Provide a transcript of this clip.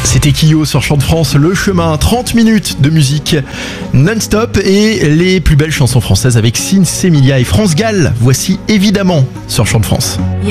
C'était Kyo sur Chant de France, le chemin, 30 minutes de musique non-stop et les plus belles chansons françaises avec Sinsemilia et France Gall. Voici évidemment sur Chant de France.